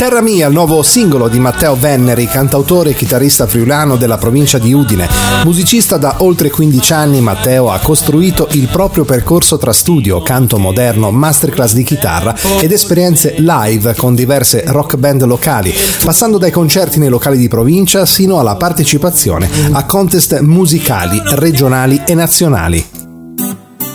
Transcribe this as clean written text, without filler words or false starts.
Terra Mia, il nuovo singolo di Matteo Venneri, cantautore e chitarrista friulano della provincia di Udine. Musicista da oltre 15 anni, Matteo ha costruito il proprio percorso tra studio, canto moderno, masterclass di chitarra ed esperienze live con diverse rock band locali, passando dai concerti nei locali di provincia sino alla partecipazione a contest musicali regionali e nazionali.